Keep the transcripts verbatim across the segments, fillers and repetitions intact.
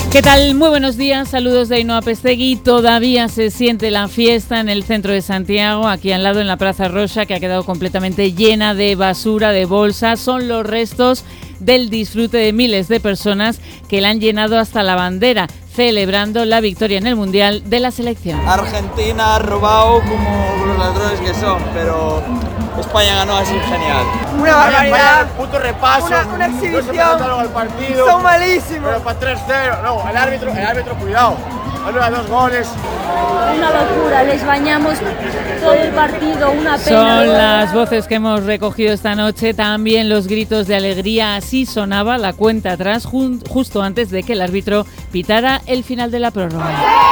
¿Qué tal? Muy buenos días, saludos de Ainhoa Pestegui. Todavía se siente la fiesta en el centro de Santiago, aquí al lado en la Plaza Roxa, que ha quedado completamente llena de basura, de bolsas. Son los restos del disfrute de miles de personas que la han llenado hasta la bandera, celebrando la victoria en el Mundial de la selección. Argentina ha robado como los ladrones que son, pero España ganó así, genial. Una barbaridad, un puto repaso, una, una exhibición, no al partido, son malísimos. Pero para tres cero, no, el árbitro, el árbitro, cuidado, a dos goles. Una locura, les bañamos todo el partido, una pena. Son las voces que hemos recogido esta noche, también los gritos de alegría. Así sonaba la cuenta atrás justo antes de que el árbitro pitara el final de la prórroga.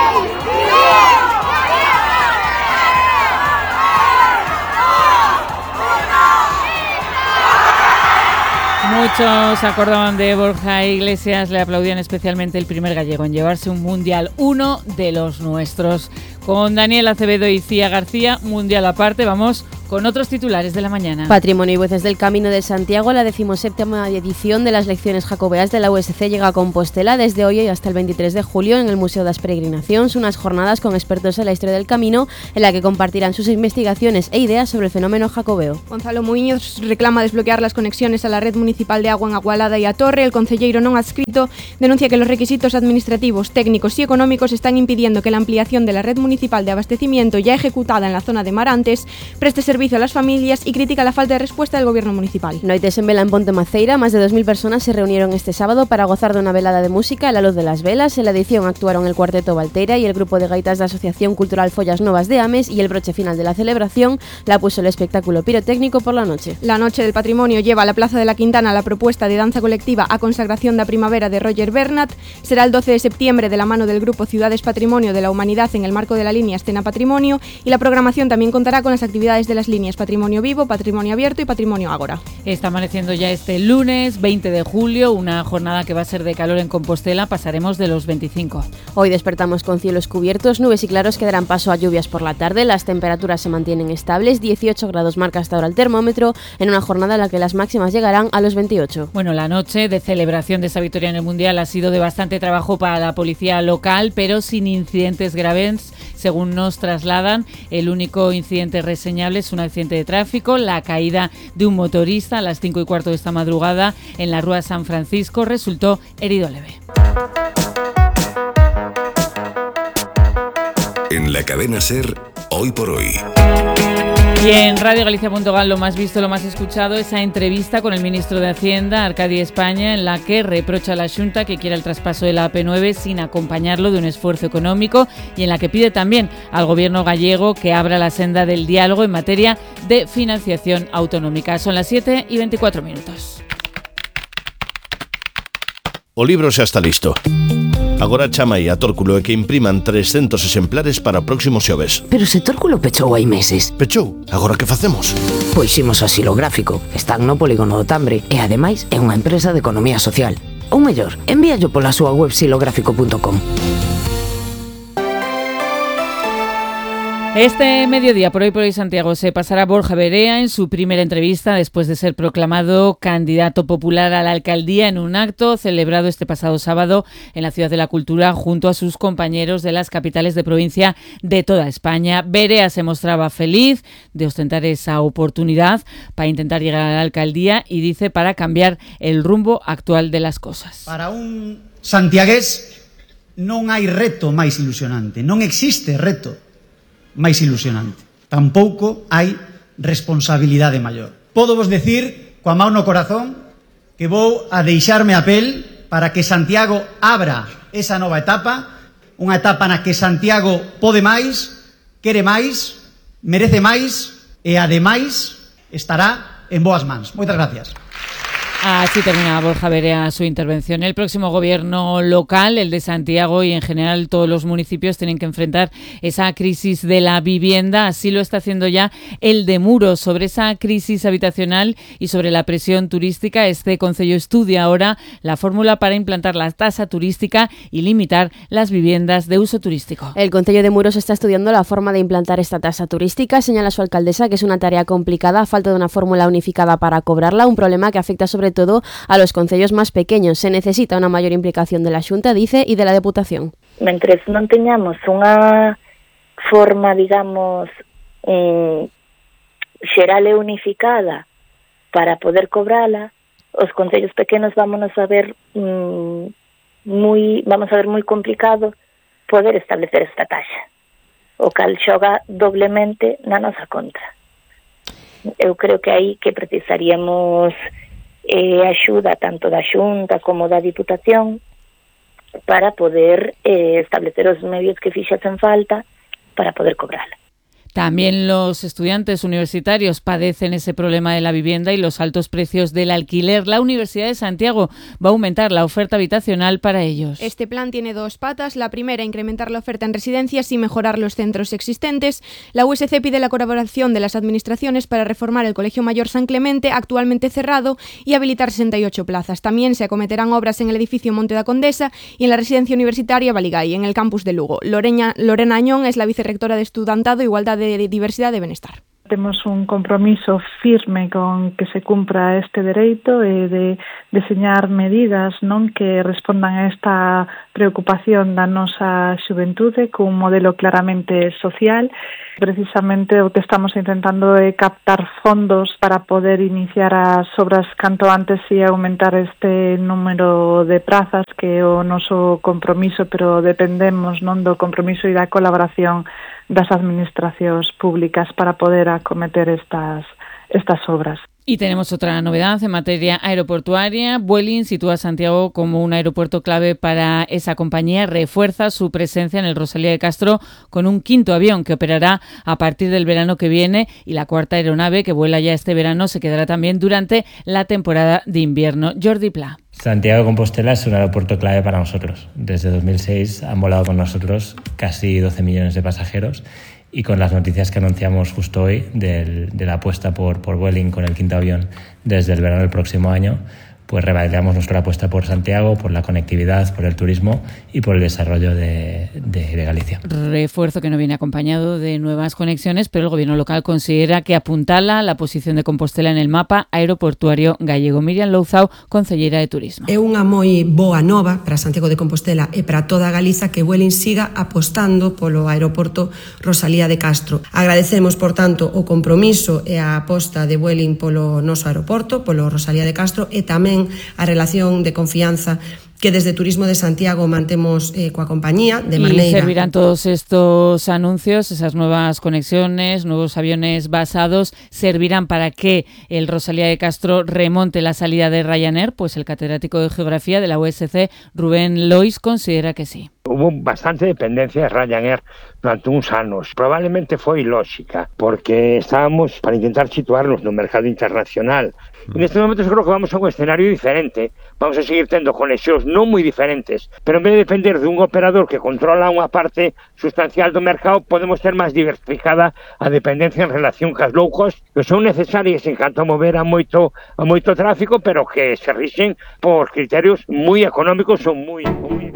Muchos se acordaban de Borja Iglesias, le aplaudían especialmente el primer gallego en llevarse un mundial, uno de los nuestros. Con Daniel Acevedo y Cía García, mundial aparte, vamos con otros titulares de la mañana. Patrimonio y Voces del Camino de Santiago, la decimoséptima edición de las lecciones jacobeas de la U S C llega a Compostela desde hoy hasta el veintitrés de julio en el Museo das Peregrinacións, unas jornadas con expertos en la historia del camino en la que compartirán sus investigaciones e ideas sobre el fenómeno jacobeo. Gonzalo Muiños reclama desbloquear las conexiones a la red municipal de agua en Agualada y a Torre. El concelleiro non adscrito denuncia que los requisitos administrativos, técnicos y económicos están impidiendo que la ampliación de la red municipal de abastecimiento ya ejecutada en la zona de Marantes preste servicio a las familias y critica la falta de respuesta del gobierno municipal. Noites en vela en Ponte Maceira, más de dos mil personas se reunieron este sábado para gozar de una velada de música a la luz de las velas. En la edición actuaron el Cuarteto Valteira y el grupo de gaitas de Asociación Cultural Follas Novas de Ames, y el broche final de la celebración la puso el espectáculo pirotécnico por la noche. La Noche del Patrimonio lleva a la Plaza de la Quintana la propuesta de danza colectiva A Consagración da Primavera de Roger Bernat. Será el doce de septiembre de la mano del grupo Ciudades Patrimonio de la Humanidad en el marco de la línea Escena Patrimonio, y la programación también contará con las actividades de las líneas Patrimonio Vivo, Patrimonio Abierto y Patrimonio Ágora. Está amaneciendo ya este lunes veinte de julio, una jornada que va a ser de calor en Compostela, pasaremos de los veinticinco. Hoy despertamos con cielos cubiertos, nubes y claros que darán paso a lluvias por la tarde. Las temperaturas se mantienen estables, dieciocho grados marca hasta ahora el termómetro, en una jornada en la que las máximas llegarán a los veintiocho. Bueno, la noche de celebración de esa victoria en el Mundial ha sido de bastante trabajo para la policía local, pero sin incidentes graves, según nos trasladan. El único incidente reseñable es un accidente de tráfico, la caída de un motorista a las cinco y cuarto de esta madrugada en la Rúa San Francisco, resultó herido leve. En la cadena SER, hoy por hoy. Y en Radio Galicia punto gal lo más visto, lo más escuchado, esa entrevista con el ministro de Hacienda, Arcadi España, en la que reprocha a la Xunta que quiera el traspaso de la A P nueve sin acompañarlo de un esfuerzo económico, y en la que pide también al gobierno gallego que abra la senda del diálogo en materia de financiación autonómica. Son las siete y veinticuatro minutos. O libro xa está listo. Agora chama aí a Tórculo e que impriman trescentos exemplares para o próximo xoves. Pero se Tórculo pechou hai meses. Pechou? Agora que facemos? Pois imos ao xilográfico. Están no polígono do Tambre e ademais é unha empresa de economía social. Ou mellor, envíallo pola súa web xilográfico punto com. Este mediodía, por hoy por hoy Santiago, se pasará Borja Verea en su primera entrevista después de ser proclamado candidato popular a la alcaldía en un acto celebrado este pasado sábado en la Ciudad de la Cultura junto a sus compañeros de las capitales de provincia de toda España. Verea se mostraba feliz de ostentar esa oportunidad para intentar llegar a la alcaldía y dice para cambiar el rumbo actual de las cosas. Para un santiagués non hai reto máis ilusionante, non existe reto máis ilusionante. Tampouco hai responsabilidade maior. Podo vos decir, coa mão no corazón, que vou a deixarme a pel para que Santiago abra esa nova etapa, unha etapa na que Santiago pode máis, quere máis, merece máis e, ademais, estará en boas mans. Moitas gracias. Así termina Borja Verea su intervención. El próximo gobierno local, el de Santiago y en general todos los municipios, tienen que enfrentar esa crisis de la vivienda. Así lo está haciendo ya el de Muros. Sobre esa crisis habitacional y sobre la presión turística, este concello estudia ahora la fórmula para implantar la tasa turística y limitar las viviendas de uso turístico. El concello de Muros está estudiando la forma de implantar esta tasa turística. Señala su alcaldesa que es una tarea complicada a falta de una fórmula unificada para cobrarla, un problema que afecta sobre todo a los concellos más pequeños. Se necesita una mayor implicación de la Xunta, dice, y de la Deputación. Mentres non teñamos unha forma, digamos, eh, xeral e unificada para poder cobrala, os concellos pequenos vámonos a ver mm, moi, vamos a ver moi complicado poder establecer esta taxa, o cal xoga doblemente na nosa contra. Eu creo que aí que precisaríamos eh, axuda tanto da Xunta como da Diputación para poder eh, establecer os medios que fixasen falta para poder cobrala. También los estudiantes universitarios padecen ese problema de la vivienda y los altos precios del alquiler. La Universidad de Santiago va a aumentar la oferta habitacional para ellos. Este plan tiene dos patas. La primera, incrementar la oferta en residencias y mejorar los centros existentes. La U S C pide la colaboración de las administraciones para reformar el Colegio Mayor San Clemente, actualmente cerrado, y habilitar sesenta y ocho plazas. También se acometerán obras en el edificio Monte da Condesa y en la residencia universitaria Baligay, en el campus de Lugo. Lorena, Lorena Añón es la vicerrectora de Estudantado, Igualdad de de diversidade e benestar. Temos un compromiso firme con que se cumpra este dereito e de deseñar medidas non que respondan a esta preocupación da nosa xuventude cun modelo claramente social. Precisamente o que estamos intentando é captar fondos para poder iniciar as obras canto antes e aumentar este número de prazas, que é o noso compromiso, pero dependemos non do compromiso e da colaboración das administracións públicas para poder acometer estas, estas obras. Y tenemos otra novedad en materia aeroportuaria. Vueling sitúa a Santiago como un aeropuerto clave para esa compañía. Refuerza su presencia en el Rosalía de Castro con un quinto avión que operará a partir del verano que viene, y la cuarta aeronave que vuela ya este verano se quedará también durante la temporada de invierno. Jordi Pla. Santiago de Compostela es un aeropuerto clave para nosotros. Desde dos mil seis han volado con nosotros casi doce millones de pasajeros, y con las noticias que anunciamos justo hoy del, de la apuesta por, por Vueling con el quinto avión desde el verano del próximo año, pues revalidamos nuestra apuesta por Santiago, por la conectividad, por el turismo y por el desarrollo de, de, de Galicia. Refuerzo que no viene acompañado de nuevas conexiones, pero el gobierno local considera que apuntala la posición de Compostela en el mapa aeroportuario gallego. Miriam Louzao, concellera de Turismo. É unha moi boa nova para Santiago de Compostela e para toda Galiza que Vueling siga apostando polo aeroporto Rosalía de Castro. Agradecemos, por tanto, o compromiso e a aposta de Vueling polo noso aeroporto, polo Rosalía de Castro, e tamén a relación de confianza que desde Turismo de Santiago mantemos eh, coa compañía de maneira... Y servirán todos estos anuncios, esas nuevas conexiones, nuevos aviones basados, servirán para que el Rosalía de Castro remonte la salida de Ryanair. Pues el catedrático de Geografía de la U S C, Rubén Lois, considera que sí. Hubo bastante dependencia de Ryanair durante uns anos. Probablemente foi lógica, porque estábamos para intentar situarnos no mercado internacional. En este momento eu creo que vamos a un escenario diferente. Vamos a seguir tendo conexións non moi diferentes, pero en vez de depender dun operador que controla unha parte sustancial do mercado, podemos ter máis diversificada a dependencia en relación cas low cost, que son necesarias en canto a mover a moito, a moito tráfico, pero que se rixen por criterios moi económicos ou moi... moi...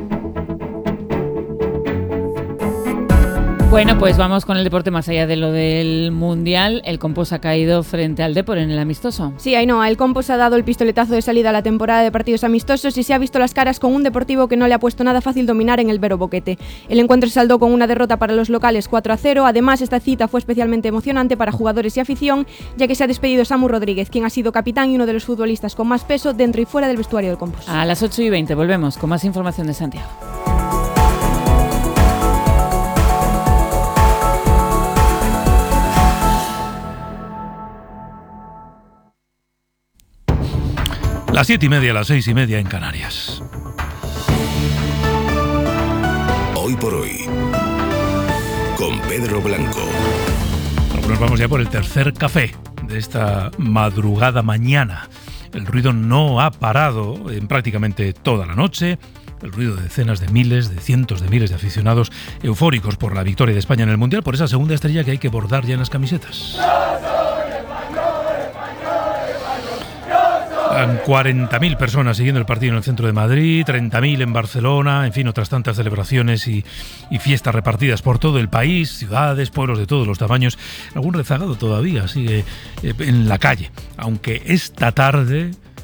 Bueno, pues vamos con el deporte más allá de lo del Mundial. El Compos ha caído frente al Depor en el amistoso. Sí, Ainhoa, el Compos ha dado el pistoletazo de salida a la temporada de partidos amistosos y se ha visto las caras con un Deportivo que no le ha puesto nada fácil dominar en el Vero Boquete. El encuentro se saldó con una derrota para los locales cuatro a cero. Además, esta cita fue especialmente emocionante para jugadores y afición, ya que se ha despedido Samu Rodríguez, quien ha sido capitán y uno de los futbolistas con más peso dentro y fuera del vestuario del Compos. A las ocho y veinte volvemos con más información de Santiago. Las siete y media, las seis y media en Canarias. Hoy por hoy, con Pedro Blanco. Bueno, nos vamos ya por el tercer café de esta madrugada mañana. El ruido no ha parado en prácticamente toda la noche. El ruido de decenas de miles, de cientos de miles de aficionados eufóricos por la victoria de España en el Mundial, por esa segunda estrella que hay que bordar ya en las camisetas. cuarenta mil personas siguiendo el partido en el centro de Madrid, treinta mil en Barcelona, en fin, otras tantas celebraciones y, y fiestas repartidas por todo el país, ciudades, pueblos de todos los tamaños. Algún rezagado todavía sigue eh, en la calle, aunque esta tarde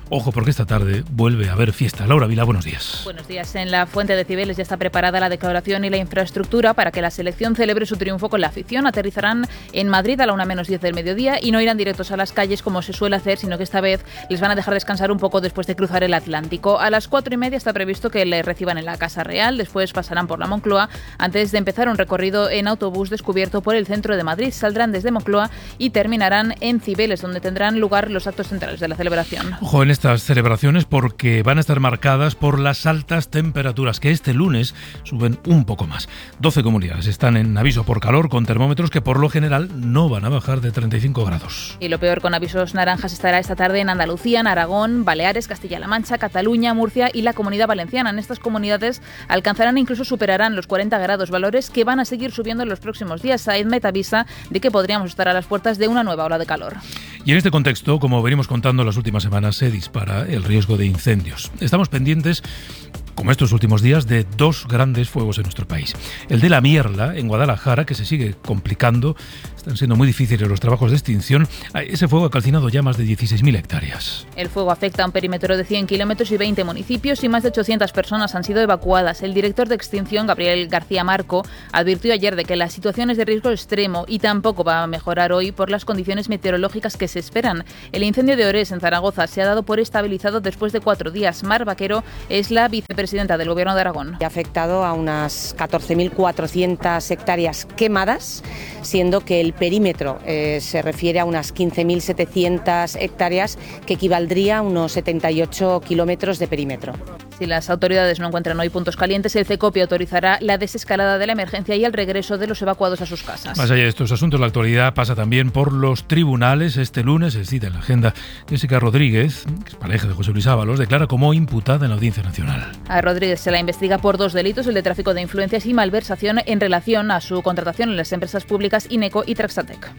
Ojo, porque esta tarde vuelve a haber fiesta. Laura Vila, buenos días. Buenos días. En la Fuente de Cibeles ya está preparada la declaración y la infraestructura para que la selección celebre su triunfo con la afición. Aterrizarán en Madrid a la una menos diez del mediodía y no irán directos a las calles como se suele hacer, sino que esta vez les van a dejar descansar un poco después de cruzar el Atlántico. A las cuatro y media está previsto que le reciban en la Casa Real, después pasarán por la Moncloa antes de empezar un recorrido en autobús descubierto por el centro de Madrid. Saldrán desde Moncloa y terminarán en Cibeles, donde tendrán lugar los actos centrales de la celebración. Ojo en estas celebraciones porque van a estar marcadas por las altas temperaturas que este lunes suben un poco más. doce comunidades están en aviso por calor con termómetros que por lo general no van a bajar de treinta y cinco grados. Y lo peor, con avisos naranjas, estará esta tarde en Andalucía, en Aragón, Baleares, Castilla-La Mancha, Cataluña, Murcia y la Comunidad Valenciana. En estas comunidades alcanzarán e incluso superarán los cuarenta grados, valores que van a seguir subiendo en los próximos días. Saedmet avisa de que podríamos estar a las puertas de una nueva ola de calor. Y en este contexto, como venimos contando las últimas semanas, se dispara el riesgo de incendios. Estamos pendientes, como estos últimos días, de dos grandes fuegos en nuestro país. El de La Mierla, en Guadalajara, que se sigue complicando. Están siendo muy difíciles los trabajos de extinción. Ese fuego ha calcinado ya más de dieciséis mil hectáreas. El fuego afecta a un perímetro de cien kilómetros y veinte municipios y más de ochocientas personas han sido evacuadas. El director de extinción, Gabriel García Marco, advirtió ayer de que la situación es de riesgo extremo y tampoco va a mejorar hoy por las condiciones meteorológicas que se esperan. El incendio de Orés, en Zaragoza, se ha dado por estabilizado después de cuatro días. Mar Vaquero es la vicepresidenta del Gobierno de Aragón. Ha afectado a unas catorce mil cuatrocientas hectáreas quemadas, siendo que el perímetro eh, se refiere a unas quince mil setecientas hectáreas, que equivaldría a unos setenta y ocho kilómetros de perímetro. Si las autoridades no encuentran hoy puntos calientes, el CECOPE autorizará la desescalada de la emergencia y el regreso de los evacuados a sus casas. Más allá de estos asuntos, la actualidad pasa también por los tribunales. Este lunes se cita en la agenda Jessica Rodríguez, que es pareja de José Luis Ábalos, declara como imputada en la Audiencia Nacional. A Rodríguez se la investiga por dos delitos, el de tráfico de influencias y malversación en relación a su contratación en las empresas públicas Ineco y Traxatec.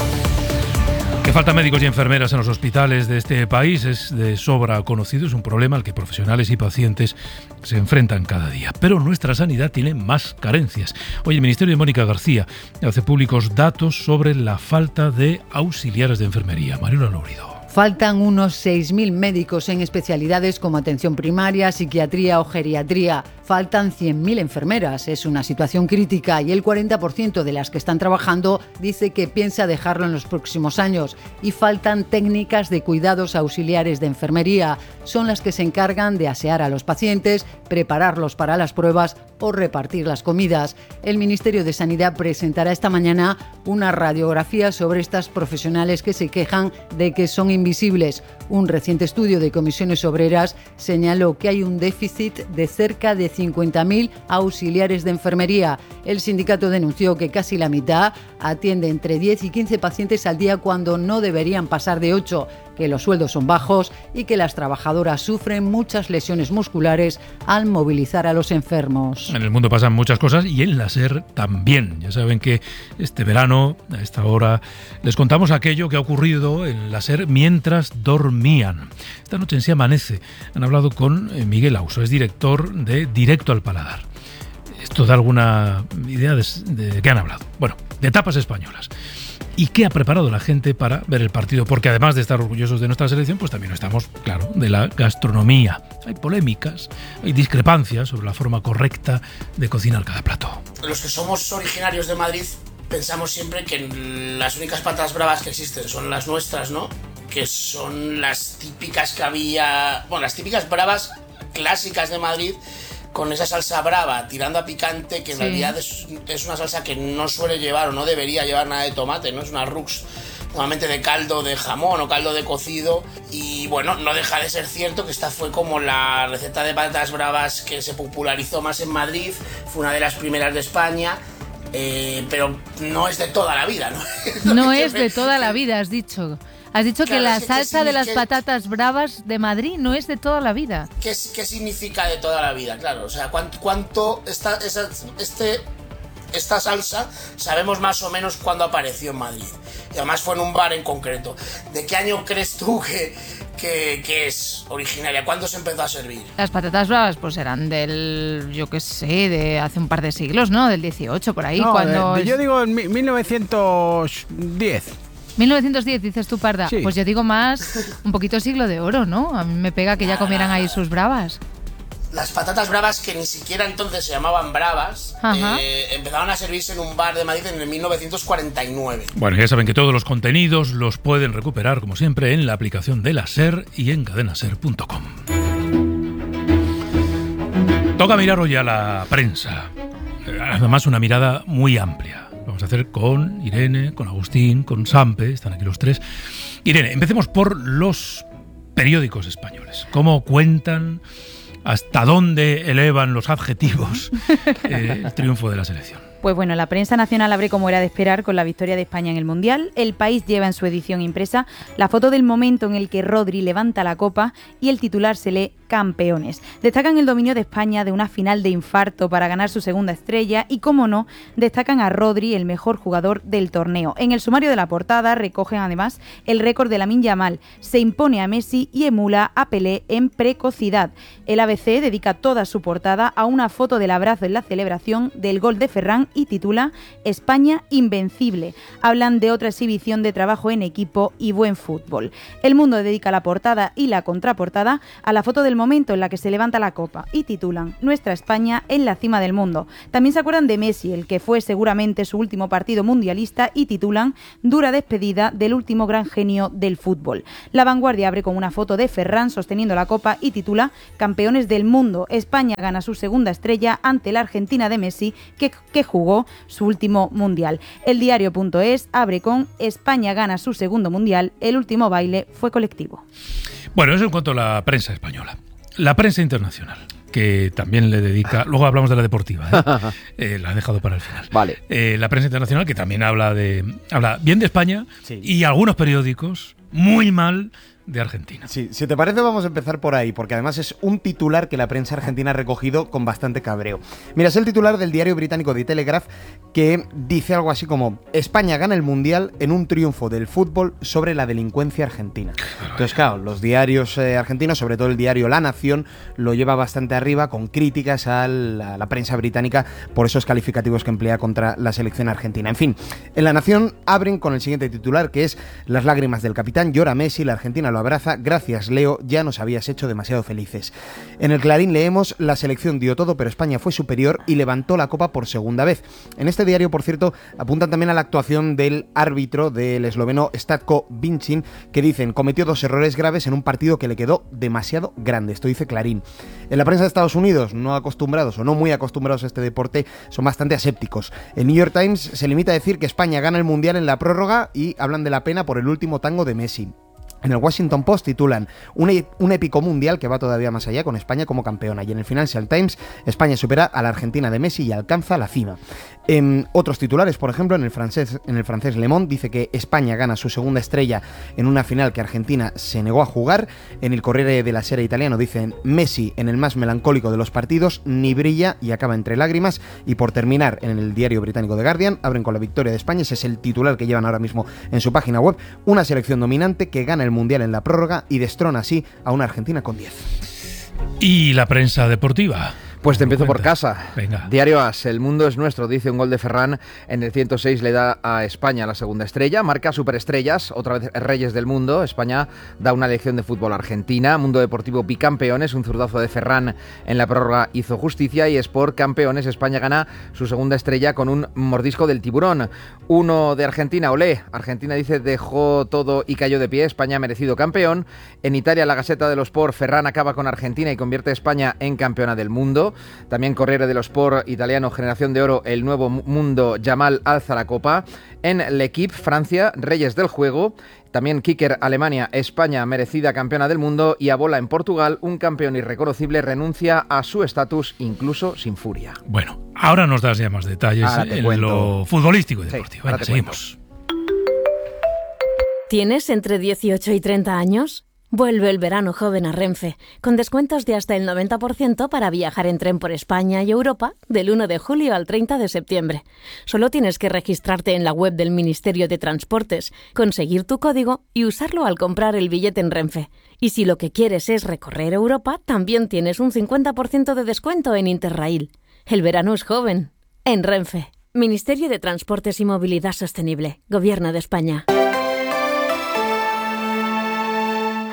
Que falta médicos y enfermeras en los hospitales de este país es de sobra conocido, es un problema al que profesionales y pacientes se enfrentan cada día. Pero nuestra sanidad tiene más carencias. Hoy el Ministerio de Mónica García hace públicos datos sobre la falta de auxiliares de enfermería. Mariola Lourido. Faltan unos seis mil médicos en especialidades como atención primaria, psiquiatría o geriatría. Faltan cien mil enfermeras. Es una situación crítica y el cuarenta por ciento de las que están trabajando dice que piensa dejarlo en los próximos años. Y faltan técnicas de cuidados auxiliares de enfermería. Son las que se encargan de asear a los pacientes, prepararlos para las pruebas o repartir las comidas. El Ministerio de Sanidad presentará esta mañana una radiografía sobre estas profesionales que se quejan de que son invisibles. Un reciente estudio de Comisiones Obreras señaló que hay un déficit de cerca de cincuenta mil auxiliares de enfermería. El sindicato denunció que casi la mitad atiende entre diez y quince pacientes al día cuando no deberían pasar de ocho, que los sueldos son bajos y que las trabajadoras sufren muchas lesiones musculares al movilizar a los enfermos. En el mundo pasan muchas cosas y en la SER también. Ya saben que este verano, a esta hora, les contamos aquello que ha ocurrido en la SER mientras dormían. Esta noche en Sí Amanece han hablado con Miguel Auso, es director de Directo al Paladar. ¿Esto da alguna idea de, de qué han hablado? Bueno, de tapas españolas. ¿Y qué ha preparado la gente para ver el partido? Porque además de estar orgullosos de nuestra selección, pues también estamos, claro, de la gastronomía. Hay polémicas, hay discrepancias sobre la forma correcta de cocinar cada plato. Los que somos originarios de Madrid pensamos siempre que las únicas patatas bravas que existen son las nuestras, ¿no? Que son las típicas que había... Bueno, las típicas bravas clásicas de Madrid, con esa salsa brava tirando a picante, que en sí. realidad es, es una salsa que no suele llevar o no debería llevar nada de tomate, ¿no? Es una rux normalmente de caldo de jamón o caldo de cocido. Y bueno, no deja de ser cierto que esta fue como la receta de patatas bravas que se popularizó más en Madrid, fue una de las primeras de España. Eh, pero no es de toda la vida, ¿no? No es de toda la vida, has dicho. Has dicho claro, que la salsa que, de las que, patatas bravas de Madrid no es de toda la vida. ¿Qué, qué significa de toda la vida? Claro, o sea, cuánto, cuánto esta, esa, este, esta salsa sabemos más o menos cuándo apareció en Madrid. Y además fue en un bar en concreto. ¿De qué año crees tú que, que, que es originaria? ¿Cuándo se empezó a servir? Las patatas bravas pues eran del, yo qué sé, de hace un par de siglos, ¿no? Del dieciocho, por ahí. No, cuando de, de, yo digo en mil novecientos diez. mil novecientos diez, dices tú, Parda. Sí. Pues yo digo más, un poquito siglo de oro, ¿no? A mí me pega que ya comieran ahí sus bravas. Las patatas bravas, que ni siquiera entonces se llamaban bravas, eh, empezaron a servirse en un bar de Madrid en el mil novecientos cuarenta y nueve. Bueno, ya saben que todos los contenidos los pueden recuperar, como siempre, en la aplicación de la SER y en cadenaser punto com. Toca mirar hoy a la prensa. Además, una mirada muy amplia. Lo vamos a hacer con Irene, con Agustín, con Sampe, están aquí los tres. Irene, empecemos por los periódicos españoles. ¿Cómo cuentan, hasta dónde elevan los adjetivos eh, el triunfo de la selección? Pues bueno, la prensa nacional abre como era de esperar con la victoria de España en el Mundial. El País lleva en su edición impresa la foto del momento en el que Rodri levanta la copa y el titular se lee campeones. Destacan el dominio de España de una final de infarto para ganar su segunda estrella y, como no, destacan a Rodri, el mejor jugador del torneo. En el sumario de la portada recogen además el récord de Lamine Yamal. Se impone a Messi y emula a Pelé en precocidad. El A B C dedica toda su portada a una foto del abrazo en la celebración del gol de Ferran y titula España invencible. Hablan de otra exhibición de trabajo en equipo y buen fútbol. El Mundo dedica la portada y la contraportada a la foto del momento en la que se levanta la copa y titulan Nuestra España en la cima del mundo. También se acuerdan de Messi, el que fue seguramente su último partido mundialista, y titulan Dura despedida del último gran genio del fútbol. La Vanguardia abre con una foto de Ferran sosteniendo la copa y titula Campeones del mundo. España gana su segunda estrella ante la Argentina de Messi, que, que jugó su último mundial. El diario.es abre con España gana su segundo mundial, el último baile fue colectivo. Bueno, eso en cuanto a la prensa española. La prensa internacional, que también le dedica... Luego hablamos de la deportiva, ¿eh? eh, la he dejado para el final. Vale. Eh, la prensa internacional, que también habla de habla bien de España, sí, y algunos periódicos muy mal de Argentina. Sí, si te parece vamos a empezar por ahí, porque además es un titular que la prensa argentina ha recogido con bastante cabreo. Mira, es el titular del diario británico The Telegraph, que dice algo así como: España gana el Mundial en un triunfo del fútbol sobre la delincuencia argentina. Entonces, claro, los diarios eh, argentinos, sobre todo el diario La Nación, lo lleva bastante arriba con críticas a la, a la prensa británica por esos calificativos que emplea contra la selección argentina. En fin, en La Nación abren con el siguiente titular, que es Las lágrimas del capitán, llora Messi, la Argentina lo abraza, gracias Leo, ya nos habías hecho demasiado felices. En el Clarín leemos: la selección dio todo, pero España fue superior y levantó la copa por segunda vez. En este diario, por cierto, apuntan también a la actuación del árbitro del esloveno Statko Vincin, que dicen cometió dos errores graves en un partido que le quedó demasiado grande. Esto dice Clarín. En la prensa de Estados Unidos, no acostumbrados o no muy acostumbrados a este deporte, son bastante asépticos. El New York Times se limita a decir que España gana el Mundial en la prórroga y hablan de la pena por el último tango de Messi. En el Washington Post titulan un, un épico mundial que va todavía más allá, con España como campeona. Y en el Financial Times, España supera a la Argentina de Messi y alcanza la cima. En otros titulares, por ejemplo, en el francés, en el francés Le Monde dice que España gana su segunda estrella en una final que Argentina se negó a jugar. En el Corriere della Sera italiano dicen Messi, en el más melancólico de los partidos, ni brilla y acaba entre lágrimas. Y por terminar, en el diario británico The Guardian, abren con la victoria de España. Ese es el titular que llevan ahora mismo en su página web: una selección dominante que gana el Mundial en la prórroga y destrona así a una Argentina con diez. ¿Y la prensa deportiva? Pues te empiezo por casa. Venga. Diario As, el mundo es nuestro, dice: un gol de Ferran en el ciento seis le da a España la segunda estrella, marca superestrellas, otra vez reyes del mundo. España da una lección de fútbol a Argentina. Mundo Deportivo bicampeones, un zurdazo de Ferran en la prórroga hizo justicia. Y Sport campeones, España gana su segunda estrella con un mordisco del tiburón. Uno de Argentina, olé. Argentina dice dejó todo y cayó de pie, España merecido campeón. En Italia, la Gazzetta dello Sport, Ferran acaba con Argentina y convierte a España en campeona del mundo. También Corriere dello Sport italiano, generación de oro, el nuevo mundo, Yamal alza la copa. En L'Equipe, Francia, reyes del juego. También Kicker, Alemania, España merecida campeona del mundo. Y Abola en Portugal, un campeón irreconocible renuncia a su estatus incluso sin furia. Bueno, ahora nos das ya más detalles en cuento. lo futbolístico y deportivo. Sí, Venga, seguimos. ¿Tienes entre dieciocho y treinta años? Vuelve el verano joven a Renfe, con descuentos de hasta el noventa por ciento para viajar en tren por España y Europa del uno de julio al treinta de septiembre. Solo tienes que registrarte en la web del Ministerio de Transportes, conseguir tu código y usarlo al comprar el billete en Renfe. Y si lo que quieres es recorrer Europa, también tienes un cincuenta por ciento de descuento en Interrail. El verano es joven. En Renfe. Ministerio de Transportes y Movilidad Sostenible. Gobierno de España.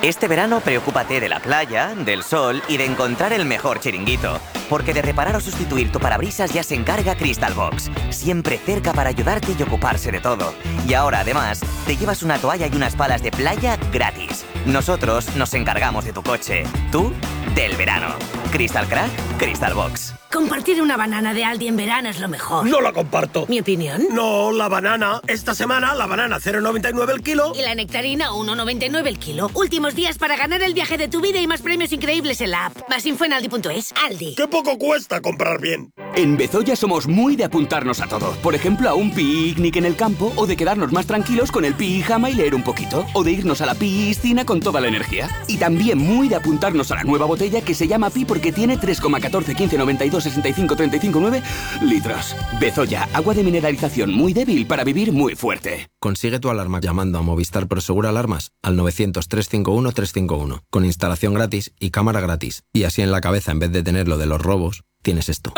Este verano preocúpate de la playa, del sol y de encontrar el mejor chiringuito. Porque de reparar o sustituir tu parabrisas ya se encarga Crystal Box. Siempre cerca para ayudarte y ocuparse de todo. Y ahora, además, te llevas una toalla y unas palas de playa gratis. Nosotros nos encargamos de tu coche. Tú, del verano. Crystal Crack, Crystal Box. Compartir una banana de Aldi en verano es lo mejor. No la comparto. ¿Mi opinión? No, la banana. Esta semana la banana cero coma noventa y nueve el kilo. Y la nectarina uno coma noventa y nueve el kilo. Últimos días para ganar el viaje de tu vida y más premios increíbles en la app. Más info en aldi punto es. Aldi. ¡Qué poco cuesta comprar bien! En Bezoya somos muy de apuntarnos a todo. Por ejemplo, a un picnic en el campo o de quedarnos más tranquilos con el pijama y leer un poquito. O de irnos a la piscina con toda la energía. Y también muy de apuntarnos a la nueva botella que se llama Pi porque tiene tres coma catorce, quince, noventa y dos, sesenta y cinco, treinta y cinco, nueve litros. Bezoya, agua de mineralización muy débil para vivir muy fuerte. Consigue tu alarma llamando a Movistar Prosegur Alarmas al novecientos, trescientos cincuenta y uno, trescientos cincuenta y uno. Con instalación gratis y cámara gratis. Y así en la cabeza, en vez de tener lo de los robos, tienes esto.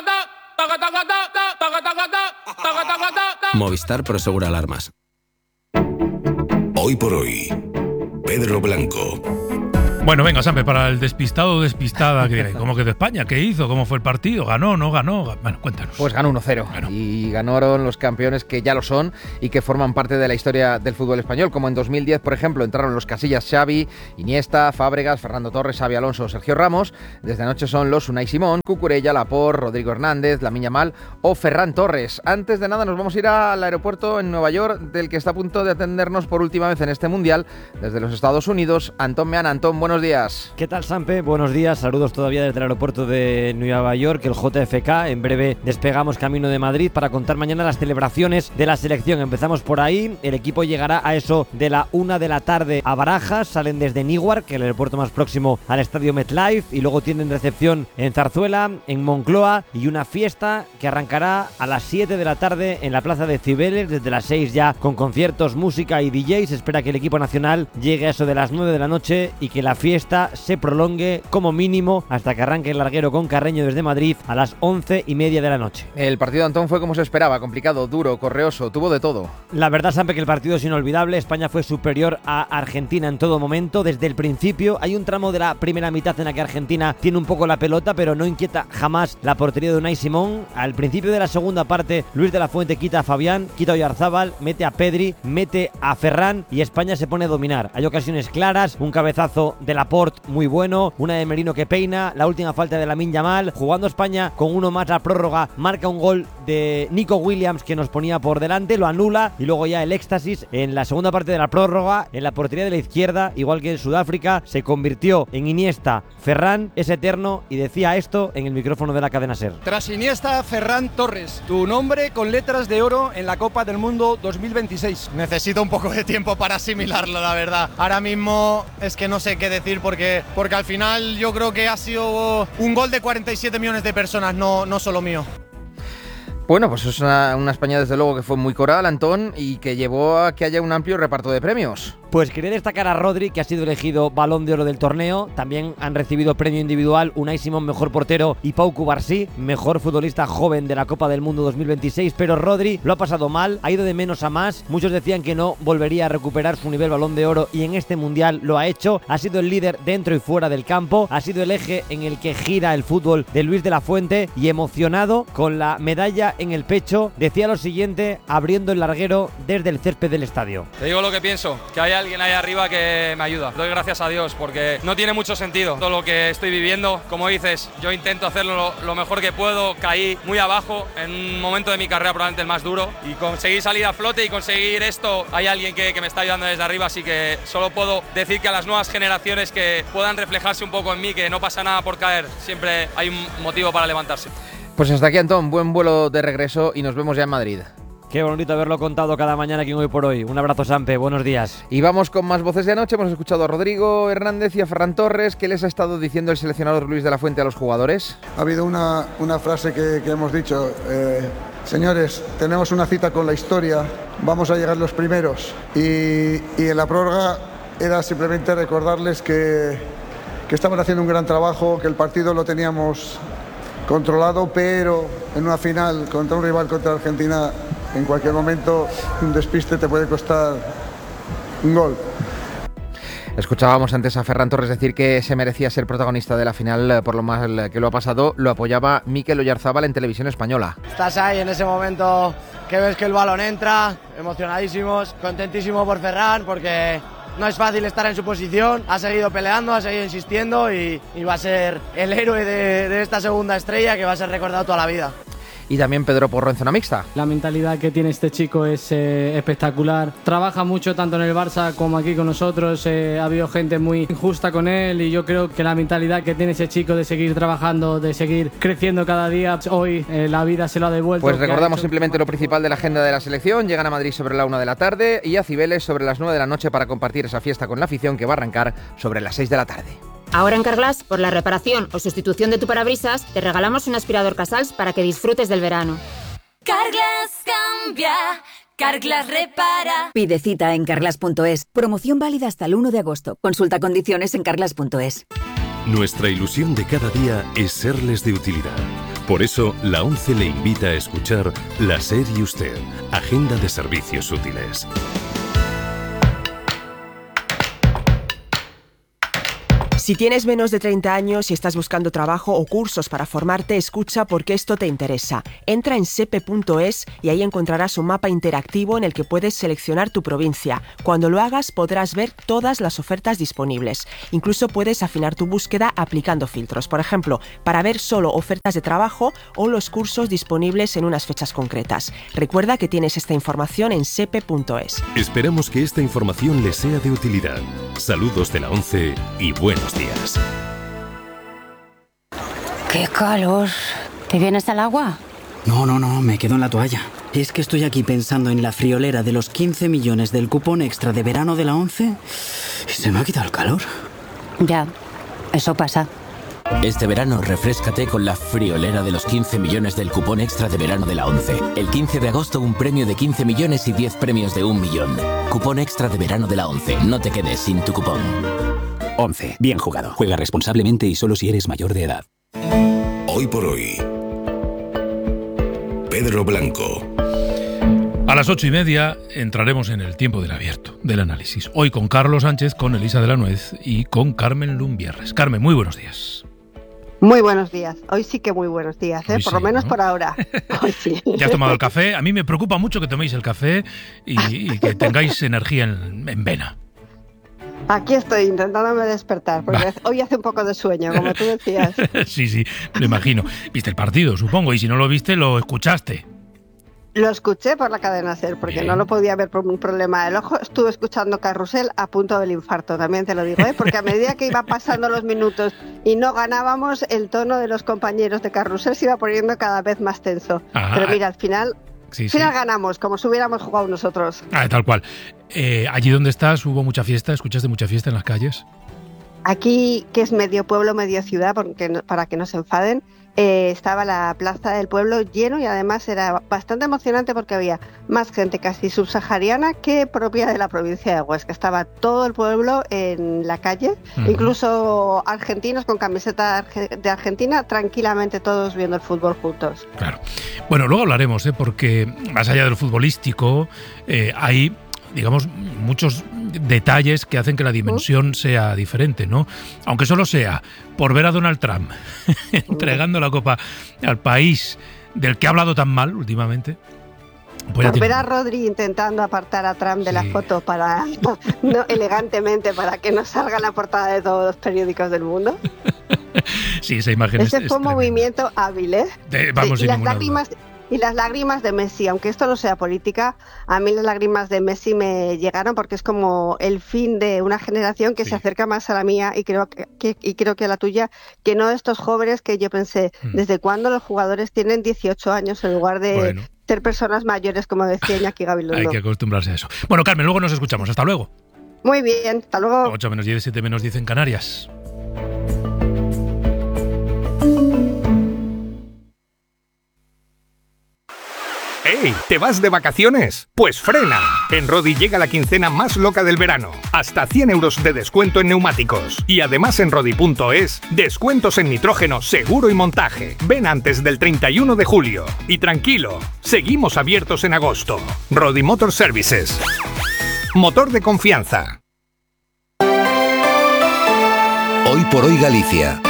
Movistar Prosegur Alarmas. Hoy por hoy, Pedro Blanco. Bueno, venga, Sampe, para el despistado o despistada que diga, ¿cómo quedó España? ¿Qué hizo? ¿Cómo fue el partido? ¿Ganó? ¿No ganó? Bueno, cuéntanos. Pues ganó uno cero. Ganó. Y ganaron los campeones que ya lo son y que forman parte de la historia del fútbol español. Como en dos mil diez, por ejemplo, entraron los Casillas Xavi, Iniesta, Fábregas, Fernando Torres, Xabi Alonso, Sergio Ramos. Desde anoche son los Unai Simón, Cucurella, Laporte, Rodrigo Hernández, Lamine Yamal o Ferran Torres. Antes de nada nos vamos a ir al aeropuerto en Nueva York, del que está a punto de atendernos por última vez en este Mundial, desde los Estados Unidos, Antón Meana. Antón, buenos días. ¿Qué tal, Sampe? Buenos días, saludos todavía desde el aeropuerto de Nueva York, el J F K. En breve despegamos camino de Madrid para contar mañana las celebraciones de la selección. Empezamos por ahí, el equipo llegará a eso de la una de la tarde a Barajas, salen desde Newark, el aeropuerto más próximo al estadio MetLife, y luego tienen recepción en Zarzuela, en Moncloa, y una fiesta que arrancará a las siete de la tarde en la plaza de Cibeles, desde las seis ya con conciertos, música y D Js. Se espera que el equipo nacional llegue a eso de las nueve de la noche y que la fiesta se prolongue como mínimo hasta que arranque el larguero con Carreño desde Madrid a las once y media de la noche. El partido de Antón fue como se esperaba, complicado, duro, correoso, tuvo de todo. La verdad, Sampe, que el partido es inolvidable. España fue superior a Argentina en todo momento, desde el principio. Hay un tramo de la primera mitad en la que Argentina tiene un poco la pelota, pero no inquieta jamás la portería de Unai Simón. Al principio de la segunda parte, Luis de la Fuente quita a Fabián, quita a Oyarzábal, mete a Pedri, mete a Ferran y España se pone a dominar. Hay ocasiones claras, un cabezazo de Laporte muy bueno, una de Merino que peina, la última falta de Lamine Yamal. Jugando España con uno más la prórroga, marca un gol de Nico Williams que nos ponía por delante, lo anula, y luego ya el éxtasis en la segunda parte de la prórroga, en la portería de la izquierda, igual que en Sudáfrica, se convirtió en Iniesta. Ferran es eterno y decía esto en el micrófono de la cadena SER. Tras Iniesta, Ferran Torres, tu nombre con letras de oro en la Copa del Mundo dos mil veintiséis. Necesito un poco de tiempo para asimilarlo, la verdad. Ahora mismo es que no sé qué decir porque, porque al final yo creo que ha sido un gol de cuarenta y siete millones de personas, no, no solo mío. Bueno, pues es una, una España desde luego que fue muy coral, Antón, y que llevó a que haya un amplio reparto de premios. Pues quería destacar a Rodri, que ha sido elegido Balón de Oro del torneo. También han recibido premio individual Unai Simón, mejor portero, y Pau Cubarsí, mejor futbolista joven de la Copa del Mundo dos mil veintiséis. Pero Rodri lo ha pasado mal, ha ido de menos a más. Muchos decían que no volvería a recuperar su nivel Balón de Oro y en este Mundial lo ha hecho. Ha sido el líder dentro y fuera del campo, ha sido el eje en el que gira el fútbol de Luis de la Fuente, y emocionado con la medalla en el pecho, decía lo siguiente abriendo el larguero desde el césped del estadio. Te digo lo que pienso, que hay alguien ahí arriba que me ayuda. Doy gracias a Dios porque no tiene mucho sentido todo lo que estoy viviendo. Como dices, yo intento hacerlo lo, lo mejor que puedo. Caí muy abajo en un momento de mi carrera probablemente el más duro y conseguir salir a flote y conseguir esto. Hay alguien que, que me está ayudando desde arriba, así que solo puedo decir que a las nuevas generaciones que puedan reflejarse un poco en mí, que no pasa nada por caer, siempre hay un motivo para levantarse. Pues hasta aquí, Antón, buen vuelo de regreso y nos vemos ya en Madrid. Qué bonito haberlo contado cada mañana aquí en Hoy por Hoy. Un abrazo, Sampe, buenos días. Y vamos con más voces de anoche. Hemos escuchado a Rodrigo Hernández y a Ferran Torres. ¿Qué les ha estado diciendo el seleccionador Luis de la Fuente a los jugadores? Ha habido una, una frase que, que hemos dicho, eh, señores, tenemos una cita con la historia, vamos a llegar los primeros. Y, y en la prórroga era simplemente recordarles que, que estaban haciendo un gran trabajo, que el partido lo teníamos controlado, pero en una final contra un rival, contra Argentina, en cualquier momento un despiste te puede costar un gol. Escuchábamos antes a Ferran Torres decir que se merecía ser protagonista de la final por lo mal que lo ha pasado. Lo apoyaba Mikel Oyarzábal en Televisión Española. Estás ahí en ese momento que ves que el balón entra, emocionadísimos, contentísimo por Ferran porque no es fácil estar en su posición, ha seguido peleando, ha seguido insistiendo y, y va a ser el héroe de, de esta segunda estrella que va a ser recordado toda la vida. Y también Pedro Porro en zona mixta. La mentalidad que tiene este chico es eh, espectacular. Trabaja mucho tanto en el Barça como aquí con nosotros. Eh, ha habido gente muy injusta con él y yo creo que la mentalidad que tiene ese chico de seguir trabajando, de seguir creciendo cada día, hoy eh, la vida se lo ha devuelto. Pues recordamos simplemente lo principal de la agenda de la selección. Llegan a Madrid sobre la una de la tarde y a Cibeles sobre las nueve de la noche para compartir esa fiesta con la afición que va a arrancar sobre las seis de la tarde. Ahora en Carglass, por la reparación o sustitución de tu parabrisas, te regalamos un aspirador Casals para que disfrutes del verano. Carglass cambia, Carglass repara. Pide cita en carglass punto es. Promoción válida hasta el uno de agosto. Consulta condiciones en carglass punto es. Nuestra ilusión de cada día es serles de utilidad. Por eso, la ONCE le invita a escuchar La SER y Usted, Agenda de Servicios Útiles. Si tienes menos de treinta años y estás buscando trabajo o cursos para formarte, escucha porque esto te interesa. Entra en sepe punto es y ahí encontrarás un mapa interactivo en el que puedes seleccionar tu provincia. Cuando lo hagas podrás ver todas las ofertas disponibles. Incluso puedes afinar tu búsqueda aplicando filtros, por ejemplo, para ver solo ofertas de trabajo o los cursos disponibles en unas fechas concretas. Recuerda que tienes esta información en sepe punto es. Esperamos que esta información les sea de utilidad. Saludos de la ONCE y buenos días. ¡Qué calor! ¿Te vienes al agua? No, no, no, me quedo en la toalla. Es que estoy aquí pensando en la friolera de los quince millones del cupón extra de verano de la ONCE y se me ha quitado el calor. Ya, eso pasa. Este verano refréscate con la friolera de los quince millones del cupón extra de verano de la ONCE. El quince de agosto un premio de quince millones y diez premios de un millón. Cupón extra de verano de la ONCE. No te quedes sin tu cupón. ONCE. Bien jugado. Juega responsablemente y solo si eres mayor de edad. Hoy por hoy, Pedro Blanco. A las ocho y media entraremos en el tiempo del abierto, del análisis. Hoy con Carlos Sánchez, con Elisa de la Nuez y con Carmen Lumbierres. Carmen, muy buenos días. Muy buenos días. Hoy sí que muy buenos días, ¿eh? Por sí, lo menos ¿no? por ahora. Hoy sí. ¿Ya has tomado el café? A mí me preocupa mucho que toméis el café y, y que tengáis energía en, en vena. Aquí estoy intentándome despertar, porque bah. hoy hace un poco de sueño, como tú decías. Sí, sí, lo imagino. Viste el partido, supongo, y si no lo viste, lo escuchaste. Lo escuché por la cadena SER, porque Bien. no lo podía ver por un problema del ojo. Estuve escuchando Carrusel a punto del infarto, también te lo digo, ¿eh? Porque a medida que iban pasando los minutos y no ganábamos, el tono de los compañeros de Carrusel se iba poniendo cada vez más tenso. Ajá. Pero mira, al final... Sí, sí. Al final ganamos, como si hubiéramos jugado nosotros. Ah, tal cual. Eh, allí donde estás, ¿hubo mucha fiesta? ¿Escuchaste mucha fiesta en las calles? Aquí, que es medio pueblo, medio ciudad, porque no, para que no se enfaden, eh, estaba la plaza del pueblo lleno y además era bastante emocionante porque había más gente casi subsahariana que propia de la provincia de Huesca. Estaba todo el pueblo en la calle, uh-huh. incluso argentinos con camiseta de Argentina, tranquilamente todos viendo el fútbol juntos. Claro. Bueno, luego hablaremos, ¿eh? Porque más allá del futbolístico, eh, hay... digamos, muchos detalles que hacen que la dimensión sea diferente, ¿no? Aunque solo sea por ver a Donald Trump entregando la copa al país del que ha hablado tan mal últimamente. Pues por ver a Rodri intentando apartar a Trump de sí. la foto para no, elegantemente para que no salga en la portada de todos los periódicos del mundo. Sí, esa imagen Ese es, fue un movimiento hábil, ¿eh? De, vamos, sí, y las lágrimas duda. Y las lágrimas de Messi, aunque esto no sea política, a mí las lágrimas de Messi me llegaron porque es como el fin de una generación que sí. se acerca más a la mía y creo que, que, y creo que a la tuya, que no estos jóvenes que yo pensé, hmm. ¿desde cuándo los jugadores tienen dieciocho años en lugar de bueno. ser personas mayores, como decía Iñaki Gabilondo? Hay que acostumbrarse a eso. Bueno, Carmen, luego nos escuchamos. Hasta luego. Muy bien, hasta luego. ocho menos diez, siete menos diez en Canarias. ¡Ey! ¿Te vas de vacaciones? Pues frena. En Rodi llega la quincena más loca del verano. Hasta cien euros de descuento en neumáticos. Y además en Rodi punto es, descuentos en nitrógeno, seguro y montaje. Ven antes del treinta y uno de julio. Y tranquilo, seguimos abiertos en agosto. Rodi Motor Services. Motor de confianza. Hoy por Hoy Galicia.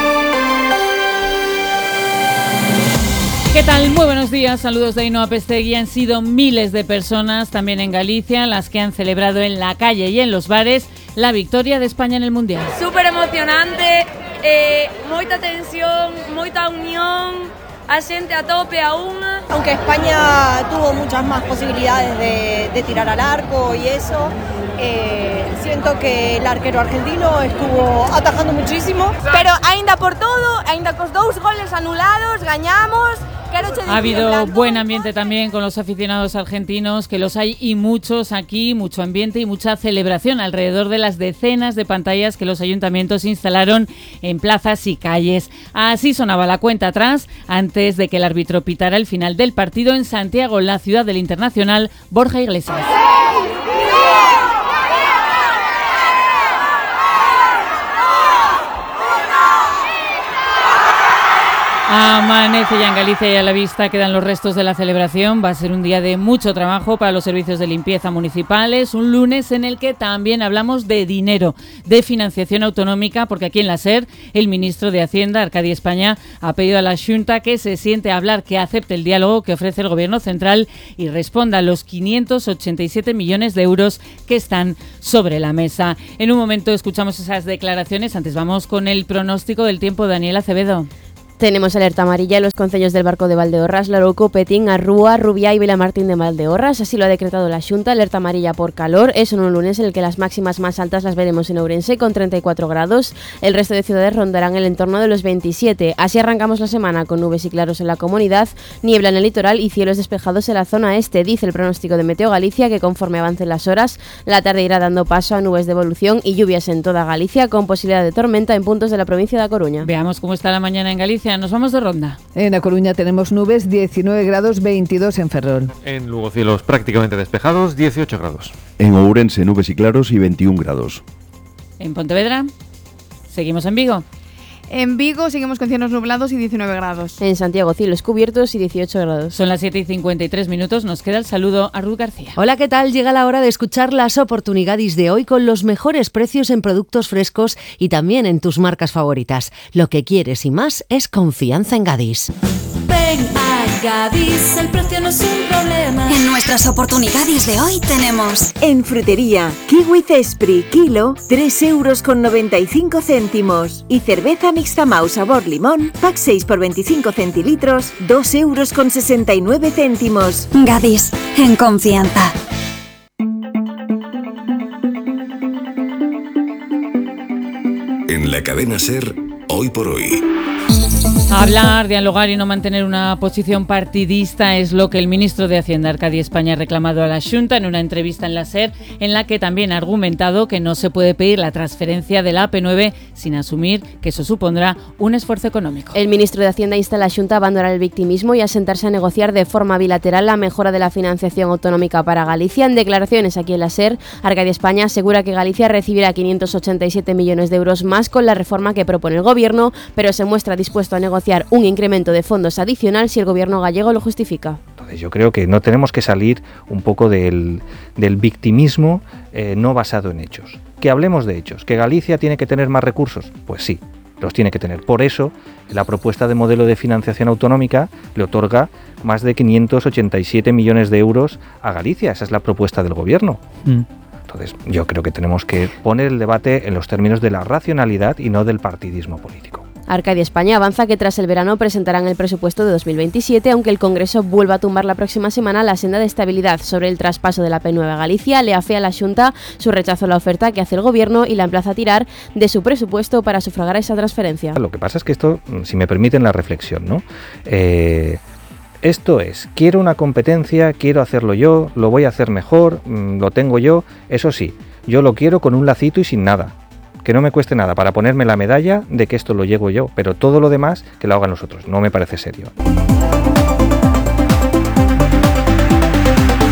¿Qué tal? Muy buenos días, saludos de Ainhoa Pestegui. Han sido miles de personas también en Galicia las que han celebrado en la calle y en los bares la victoria de España en el Mundial. Súper emocionante, eh, moita tensión, moita unión, a xente a tope aún. Aunque España tuvo muchas más posibilidades de, de tirar al arco y eso, eh, siento que el arquero argentino estuvo atajando muchísimo. Pero ainda por todo, ainda cos dous goles anulados, gañamos. Ha habido buen ambiente también con los aficionados argentinos, que los hay y muchos aquí, mucho ambiente y mucha celebración alrededor de las decenas de pantallas que los ayuntamientos instalaron en plazas y calles. Así sonaba la cuenta atrás antes de que el árbitro pitara el final del partido en Santiago, la ciudad del Internacional, Borja Iglesias. Amanece ya en Galicia y a la vista quedan los restos de la celebración. Va a ser un día de mucho trabajo para los servicios de limpieza municipales, un lunes en el que también hablamos de dinero, de financiación autonómica, porque aquí en la SER el ministro de Hacienda, Arcadi España, ha pedido a la Xunta que se siente a hablar, que acepte el diálogo que ofrece el Gobierno central y responda a los quinientos ochenta y siete millones de euros que están sobre la mesa. En un momento escuchamos esas declaraciones, antes vamos con el pronóstico del tiempo. Daniel Acevedo. Tenemos alerta amarilla en los concellos del Barco de Valdeorras, Larouco, Petín, Arrúa, Rubiá y Vilamartín de Valdeorras. Así lo ha decretado la Xunta, alerta amarilla por calor. Es en un lunes en el que las máximas más altas las veremos en Ourense con treinta y cuatro grados. El resto de ciudades rondarán el entorno de los veintisiete. Así arrancamos la semana con nubes y claros en la comunidad, niebla en el litoral y cielos despejados en la zona este. Dice el pronóstico de Meteo Galicia que conforme avancen las horas, la tarde irá dando paso a nubes de evolución y lluvias en toda Galicia, con posibilidad de tormenta en puntos de la provincia de A Coruña. Veamos cómo está la mañana en Galicia. Nos vamos de ronda. En A Coruña tenemos nubes, diecinueve grados, veintidós en Ferrol. En Lugo cielos prácticamente despejados, dieciocho grados. En Ourense nubes y claros y veintiún grados. En Pontevedra, seguimos en Vigo. En Vigo seguimos con cielos nublados y diecinueve grados. En Santiago cielos cubiertos y dieciocho grados. Son las siete y cincuenta y tres minutos, nos queda el saludo a Ruth García. Hola, ¿qué tal? Llega la hora de escuchar las oportunidades de hoy con los mejores precios en productos frescos y también en tus marcas favoritas. Lo que quieres y más es confianza en Gadis. Ven a Gadis, el precio no es un problema. En nuestras oportunidades de hoy tenemos en frutería, kiwi Cespri, kilo, tres euros con noventa y cinco céntimos. Y cerveza mixta Mau sabor limón, pack seis por veinticinco centilitros, dos euros con sesenta y nueve céntimos. Gadis, en confianza. En la cadena SER, Hoy por Hoy. Hablar, dialogar y no mantener una posición partidista es lo que el ministro de Hacienda, Arcadi España, ha reclamado a la Xunta en una entrevista en la SER, en la que también ha argumentado que no se puede pedir la transferencia de la A P nueve sin asumir que eso supondrá un esfuerzo económico. El ministro de Hacienda insta a la Xunta a abandonar el victimismo y a sentarse a negociar de forma bilateral la mejora de la financiación autonómica para Galicia. En declaraciones aquí en la SER, Arcadi España asegura que Galicia recibirá quinientos ochenta y siete millones de euros más con la reforma que propone el Gobierno, pero se muestra dispuesto a negociar un incremento de fondos adicional si el Gobierno gallego lo justifica. Entonces yo creo que no tenemos que salir un poco del, del victimismo eh, no basado en hechos. Que hablemos de hechos. ¿Que Galicia tiene que tener más recursos? Pues sí, los tiene que tener. Por eso la propuesta de modelo de financiación autonómica le otorga más de quinientos ochenta y siete millones de euros a Galicia. Esa es la propuesta del Gobierno. Mm. Entonces yo creo que tenemos que poner el debate en los términos de la racionalidad y no del partidismo político. Arcadi España avanza que tras el verano presentarán el presupuesto de dos mil veintisiete, aunque el Congreso vuelva a tumbar la próxima semana la senda de estabilidad sobre el traspaso de la A P nueve a Galicia. Le afea a la Xunta su rechazo a la oferta que hace el Gobierno y la emplaza a tirar de su presupuesto para sufragar esa transferencia. Lo que pasa es que esto, si me permiten la reflexión, ¿no? Eh, esto es, quiero una competencia, quiero hacerlo yo, lo voy a hacer mejor, lo tengo yo, eso sí, yo lo quiero con un lacito y sin nada. Que no me cueste nada para ponerme la medalla de que esto lo llevo yo, pero todo lo demás que lo hagan los otros. No me parece serio.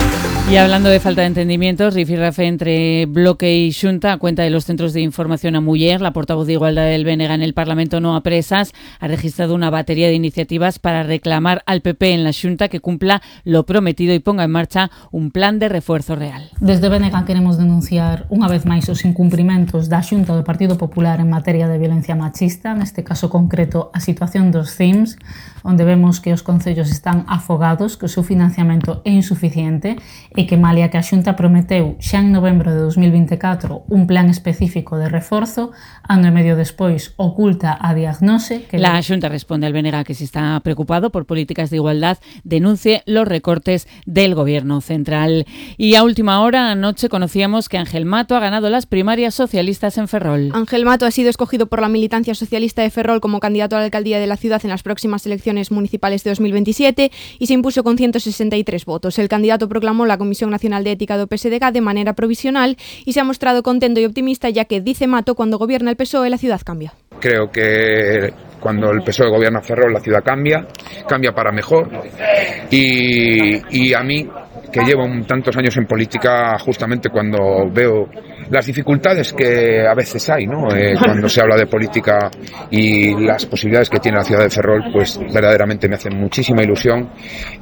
Y hablando de falta de entendimientos, rifirrafe entre Bloque y Xunta, a cuenta de los centros de información a Muller, la portavoz de Igualdad del B N G en el Parlamento No a Presas ha registrado una batería de iniciativas para reclamar al P P en la Xunta que cumpla lo prometido y ponga en marcha un plan de refuerzo real. Desde B N G queremos denunciar unha vez máis os incumprimentos da Xunta do Partido Popular en materia de violencia machista, neste caso concreto a situación dos C I M S, onde vemos que os concellos están afogados, que o seu financiamento é insuficiente e que malia que a Xunta prometeu xa en novembro de dos mil vinte e catro un plan específico de reforzo, ano e medio despois oculta a diagnose que... La Xunta responde al B N G que si está preocupado por políticas de igualdad denuncie los recortes del gobierno central. Y a última hora, anoche conocíamos que Ángel Mato ha ganado las primarias socialistas en Ferrol. Ángel Mato ha sido escogido por la militancia socialista de Ferrol como candidato a la alcaldía de la ciudad en las próximas elecciones municipales de dos mil veintisiete y se impuso con ciento sesenta y tres votos. El candidato proclamó la Comisión Nacional de Ética do P S D G de manera provisional y se ha mostrado contento y optimista, ya que, dice Mato, cuando gobierna el P S O E la ciudad cambia. Creo que cuando el P S O E gobierna Ferrol la ciudad cambia, cambia para mejor y, y a mí, que llevo tantos años en política, justamente cuando veo las dificultades que a veces hay, ¿no? Eh, cuando se habla de política y las posibilidades que tiene la ciudad de Ferrol, pues verdaderamente me hace muchísima ilusión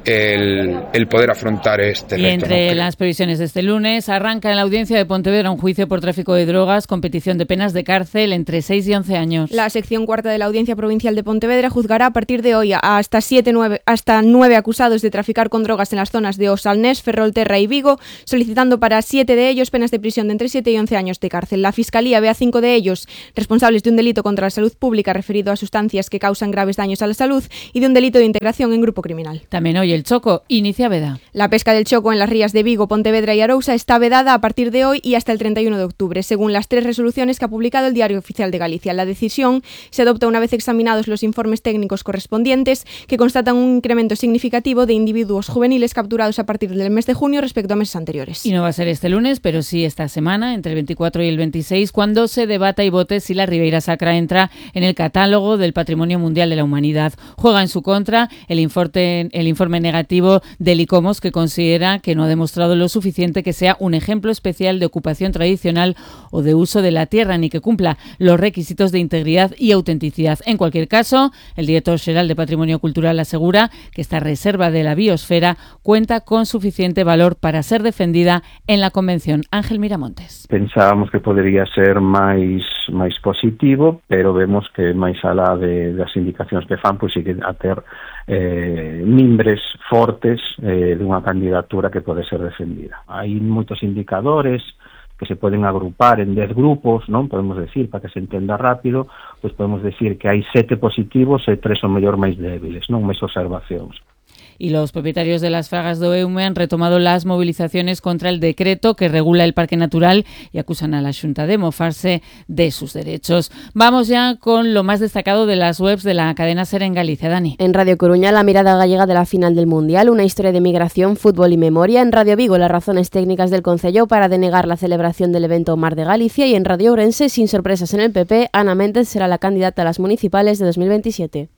el, el poder afrontar este reto. Y entre ¿no? las previsiones de este lunes, arranca en la audiencia de Pontevedra un juicio por tráfico de drogas con petición de penas de cárcel entre seis y once años. La sección cuarta de la Audiencia Provincial de Pontevedra juzgará a partir de hoy a hasta siete, nueve, hasta nueve acusados de traficar con drogas en las zonas de Osalnés, Ferrolterra y Vigo, solicitando para siete de ellos penas de prisión de entre siete y once años de cárcel. La Fiscalía ve a cinco de ellos responsables de un delito contra la salud pública referido a sustancias que causan graves daños a la salud y de un delito de integración en grupo criminal. También hoy el Choco inicia veda. La pesca del choco en las rías de Vigo, Pontevedra y Arousa está vedada a partir de hoy y hasta el treinta y uno de octubre, según las tres resoluciones que ha publicado el Diario Oficial de Galicia. La decisión se adopta una vez examinados los informes técnicos correspondientes, que constatan un incremento significativo de individuos juveniles capturados a partir del mes de junio respecto a meses anteriores. Y no va a ser este lunes, pero sí esta semana, entre el veinticuatro y el veintiséis, cuando se debata y vote si la Ribeira Sacra entra en el catálogo del Patrimonio Mundial de la Humanidad. Juega en su contra el informe, el informe negativo del ICOMOS, que considera que no ha demostrado lo suficiente que sea un ejemplo especial de ocupación tradicional o de uso de la tierra, ni que cumpla los requisitos de integridad y autenticidad. En cualquier caso, el director xeral de Patrimonio Cultural asegura que esta reserva de la biosfera cuenta con suficiente valor para ser defendida en la Convención. Ángel Miramontes. Pensábamos que podría ser máis máis positivo, pero vemos que máis alá de, das indicacións que fan, pois sigue a ter eh, mimbres fortes eh, dunha candidatura que pode ser defendida. Hai moitos indicadores que se poden agrupar en dez grupos, non? Podemos decir, para que se entenda rápido, pois podemos decir que hai sete positivos e tres o mellor máis débiles, non? Máis observacións. Y los propietarios de las fragas do Eume han retomado las movilizaciones contra el decreto que regula el Parque Natural y acusan a la Xunta de mofarse de sus derechos. Vamos ya con lo más destacado de las webs de la cadena SER en Galicia. Dani. En Radio Coruña, la mirada gallega de la final del Mundial, una historia de migración, fútbol y memoria. En Radio Vigo, las razones técnicas del Concello para denegar la celebración del evento Mar de Galicia. Y en Radio Ourense, sin sorpresas en el P P, Ana Méndez será la candidata a las municipales de dos mil veintisiete.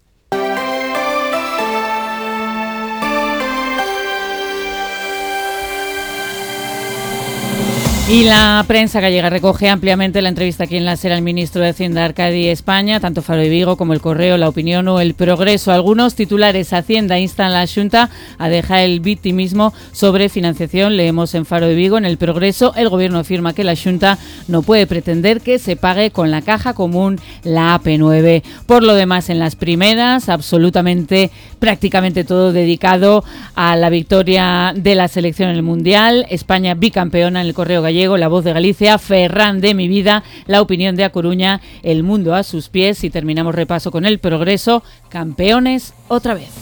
Y la prensa gallega recoge ampliamente la entrevista aquí en la SER al ministro de Hacienda Arcadi España, tanto Faro y Vigo como El Correo, La Opinión o El Progreso. Algunos titulares: Hacienda insta a la Xunta a dejar el victimismo sobre financiación. Leemos en Faro y Vigo. En El Progreso, el gobierno afirma que la Xunta no puede pretender que se pague con la caja común la A P nueve. Por lo demás, en las primeras, absolutamente, prácticamente todo dedicado a la victoria de la selección en el Mundial. España bicampeona. En El Correo Gallego, La Voz de Galicia, Ferran de mi vida, La Opinión de A Coruña, El mundo a sus pies. Y terminamos repaso con El Progreso, campeones otra vez.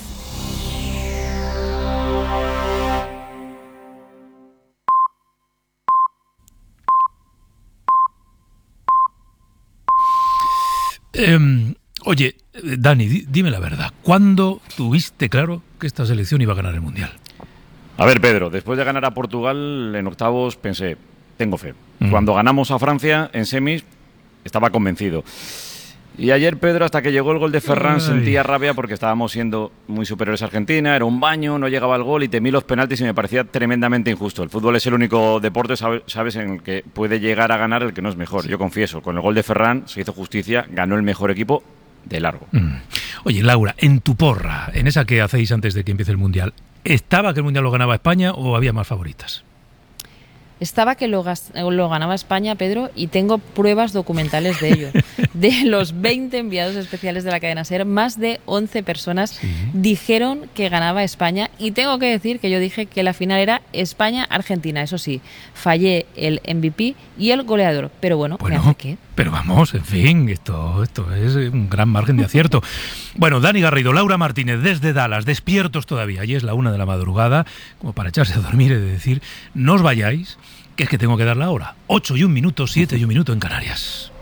Eh, oye, Dani, di, dime la verdad. ¿Cuándo tuviste claro que esta selección iba a ganar el Mundial? A ver, Pedro, después de ganar a Portugal en octavos pensé, tengo fe. Mm. Cuando ganamos a Francia en semis, estaba convencido. Y ayer, Pedro, hasta que llegó el gol de Ferran, Ay. sentía rabia porque estábamos siendo muy superiores a Argentina, era un baño, no llegaba el gol y temí los penaltis y me parecía tremendamente injusto. El fútbol es el único deporte, sabes, en el que puede llegar a ganar el que no es mejor. Sí. Yo confieso, con el gol de Ferran se hizo justicia, ganó el mejor equipo de largo. Mm. Oye, Laura, en tu porra, en esa que hacéis antes de que empiece el Mundial, ¿estaba que el Mundial lo ganaba España o había más favoritas? Estaba que lo, gas- lo ganaba España, Pedro, y tengo pruebas documentales de ello. De los veinte enviados especiales de la cadena SER, más de once personas sí. dijeron que ganaba España, y tengo que decir que yo dije que la final era España-Argentina. Eso sí, fallé el M V P y el goleador, pero bueno, bueno ¿me hace qué? Pero vamos, en fin, esto, esto es un gran margen de acierto. Bueno, Dani Garrido, Laura Martínez, desde Dallas, despiertos todavía, y es la una de la madrugada, como para echarse a dormir y de decir, no os vayáis, que es que tengo que dar la hora. Ocho y un minuto, siete y un minuto en Canarias.